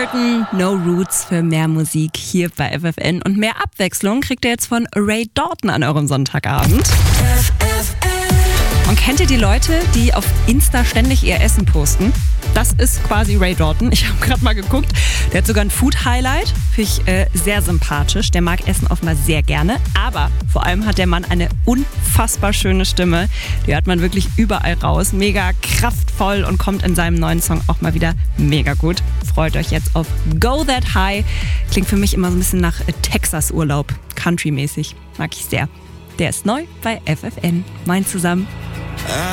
Morgen, No Roots für mehr Musik hier bei FFN. Und mehr Abwechslung kriegt ihr jetzt von Ray Dalton an eurem Sonntagabend. Und kennt ihr die Leute, die auf Insta ständig ihr Essen posten? Das ist quasi Ray Dalton. Ich habe gerade mal geguckt. Der hat sogar ein Food-Highlight. Finde ich sehr sympathisch. Der mag Essen offenbar sehr gerne. Aber vor allem hat der Mann eine unfassbar schöne Stimme. Die hört man wirklich überall raus. Mega kraftvoll und kommt in seinem neuen Song auch mal wieder mega gut. Freut euch jetzt auf Go That High. Klingt für mich immer so ein bisschen nach Texas-Urlaub. Country-mäßig. Mag ich sehr. Der ist neu bei FFN. Mein zusammen.